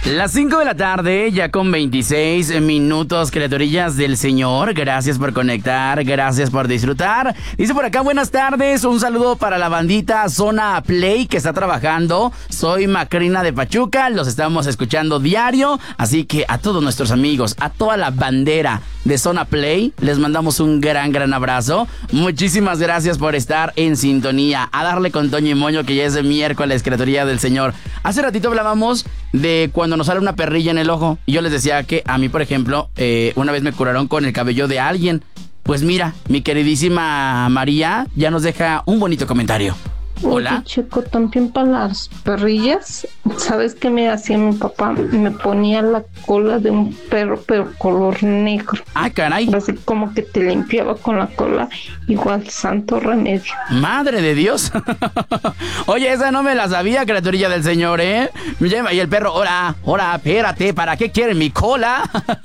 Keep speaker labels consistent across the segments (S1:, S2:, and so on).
S1: Las 5 de la tarde, ya con 26 minutos, criaturillas del Señor. Gracias por conectar, gracias por disfrutar. Dice por acá, buenas tardes, un saludo para la bandita Zona Play que está trabajando. Soy Macrina de Pachuca, los estamos escuchando diario. Así que a todos nuestros amigos, a toda la bandera de Zona Play, les mandamos un gran abrazo. Muchísimas gracias por estar en sintonía. A darle con Toño y Moño, que ya es de miércoles, criaturía del Señor. Hace ratito hablábamos de cuando nos sale una perrilla en el ojo. Y yo les decía que a mí, por ejemplo, una vez me curaron con el cabello de alguien. Pues mira, mi queridísima María ya nos deja un bonito comentario. Hola.
S2: Oye, Checo, también para las perrillas, ¿sabes qué me hacía mi papá? Me ponía la cola de un perro, pero color negro.
S1: Ah, caray.
S2: Así como que te limpiaba con la cola, igual santo remedio.
S1: Madre de Dios. Oye, esa no me la sabía, criaturilla del Señor, ¿eh? Y el perro, hola, espérate, ¿para qué quieren mi cola?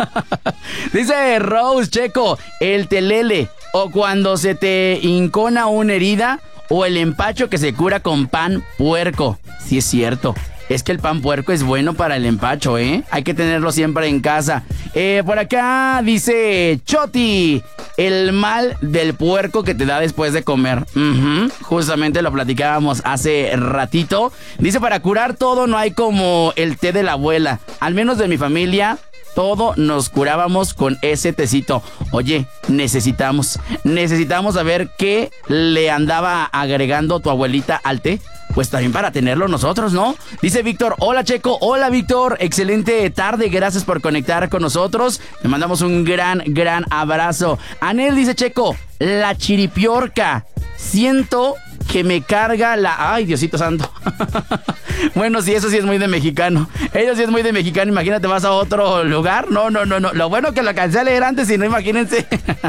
S1: Dice Rose, Checo, el telele, o cuando se te hincona una herida, o el empacho que se cura con pan puerco. Sí es cierto. Es que el pan puerco es bueno para el empacho, ¿eh? Hay que tenerlo siempre en casa. Por acá dice Choti, el mal del puerco que te da después de comer. Justamente lo platicábamos hace ratito. Dice, para curar todo no hay como el té de la abuela. Al menos de mi familia, todo nos curábamos con ese tecito. Oye, necesitamos saber qué le andaba agregando tu abuelita al té. Pues también para tenerlo nosotros, ¿no? Dice Víctor, hola Checo, hola Víctor, excelente tarde, gracias por conectar con nosotros. Te mandamos un gran abrazo. Anel dice, Checo, la chiripiorca, siento que me carga la... Ay, Diosito santo. Bueno, sí, eso sí es muy de mexicano. Eso sí es muy de mexicano. Imagínate, vas a otro lugar. No. Lo bueno que lo alcancé a leer antes, si no, imagínense.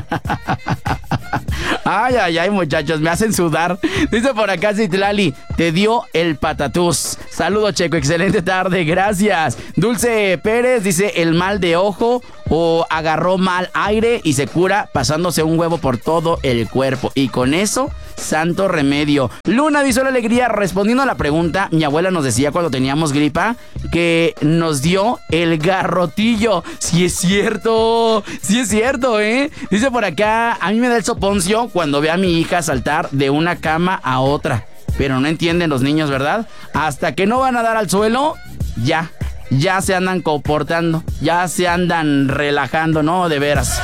S1: Ay, muchachos, me hacen sudar. Dice por acá Citlali, te dio el patatús. Saludos, Checo, excelente tarde, gracias. Dulce Pérez dice, el mal de ojo o agarró mal aire y se cura pasándose un huevo por todo el cuerpo. Y con eso, santo remedio. Luna dice, la alegría, respondiendo a la pregunta, mi abuela nos decía cuando teníamos gripa que nos dio el garrotillo. Sí es cierto, ¿eh? Dice por acá, a mí me da el soponcio cuando ve a mi hija saltar de una cama a otra. Pero no entienden los niños, ¿verdad? Hasta que no van a dar al suelo, ya se andan comportando, ya se andan relajando, ¿no? De veras.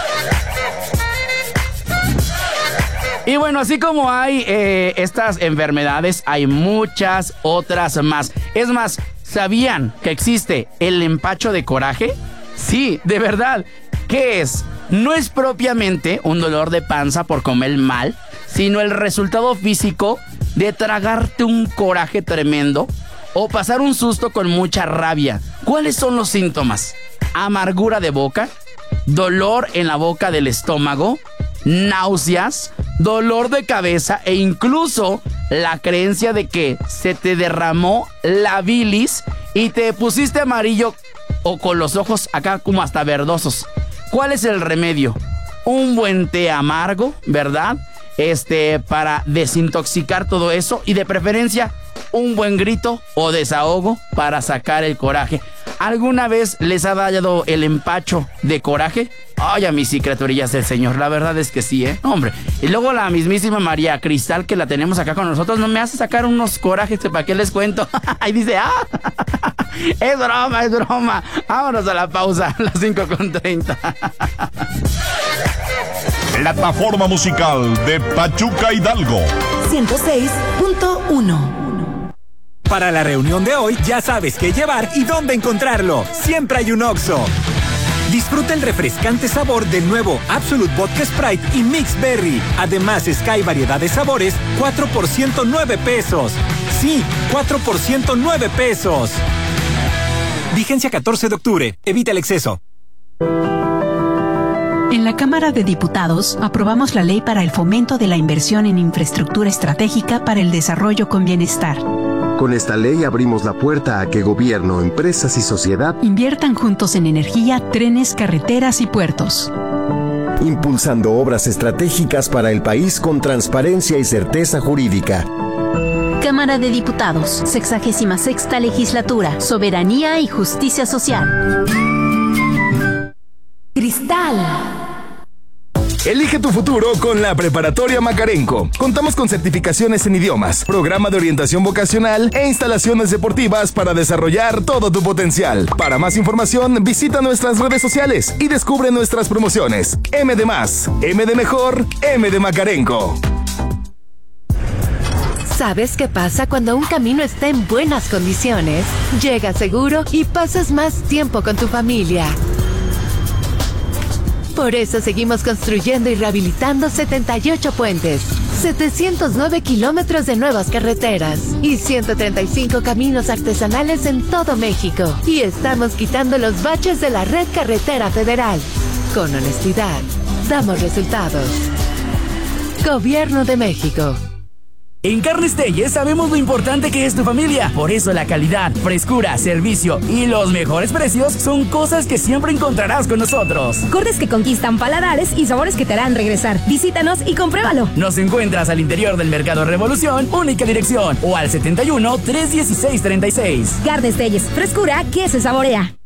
S1: Y bueno, así como hay estas enfermedades, hay muchas otras más. Es más, ¿sabían que existe el empacho de coraje? Sí, de verdad. ¿Qué es? No es propiamente un dolor de panza por comer mal, sino el resultado físico de tragarte un coraje tremendo o pasar un susto con mucha rabia. ¿Cuáles son los síntomas? Amargura de boca, dolor en la boca del estómago, náuseas, dolor de cabeza e incluso la creencia de que se te derramó la bilis y te pusiste amarillo o con los ojos acá como hasta verdosos. ¿Cuál es el remedio? Un buen té amargo, ¿verdad? Para desintoxicar todo eso y de preferencia un buen grito o desahogo para sacar el coraje. ¿Alguna vez les ha dado el empacho de coraje? Ay, a mí sí, criaturillas del Señor, la verdad es que sí, hombre. Y luego la mismísima María Cristal, que la tenemos acá con nosotros, no me hace sacar unos corajes, ¿para qué les cuento? Ahí dice, es broma. Vámonos a la pausa, las 5:30.
S3: Plataforma musical de Pachuca Hidalgo
S4: 106.1.
S5: Para la reunión de hoy, ya sabes qué llevar y dónde encontrarlo. Siempre hay un Oxxo. Disfruta el refrescante sabor del nuevo Absolut Vodka Sprite y Mix Berry. Además, Sky variedad de sabores, 4 por 109 pesos. Sí, 4 por 109 pesos. Vigencia 14 de octubre. Evita el exceso.
S4: En la Cámara de Diputados aprobamos la ley para el fomento de la inversión en infraestructura estratégica para el desarrollo con bienestar.
S6: Con esta ley abrimos la puerta a que gobierno, empresas y sociedad
S4: inviertan juntos en energía, trenes, carreteras y puertos.
S6: Impulsando obras estratégicas para el país con transparencia y certeza jurídica.
S4: Cámara de Diputados, 66ª Legislatura, Soberanía y Justicia Social. Cristal.
S7: Elige tu futuro con la Preparatoria Macarenco. Contamos con certificaciones en idiomas, programa de orientación vocacional e instalaciones deportivas para desarrollar todo tu potencial. Para más información, visita nuestras redes sociales y descubre nuestras promociones. M de más, M de mejor, M de Macarenco.
S8: ¿Sabes qué pasa cuando un camino está en buenas condiciones? Llegas seguro y pasas más tiempo con tu familia. Por eso seguimos construyendo y rehabilitando 78 puentes, 709 kilómetros de nuevas carreteras y 135 caminos artesanales en todo México. Y estamos quitando los baches de la red carretera federal. Con honestidad, damos resultados. Gobierno de México.
S9: En Carnes Telles sabemos lo importante que es tu familia. Por eso la calidad, frescura, servicio y los mejores precios son cosas que siempre encontrarás con nosotros.
S10: Cortes que conquistan paladares y sabores que te harán regresar. Visítanos y compruébalo.
S9: Nos encuentras al interior del Mercado Revolución, única dirección, o al 71 316 36.
S10: Carnes Telles, frescura que se saborea.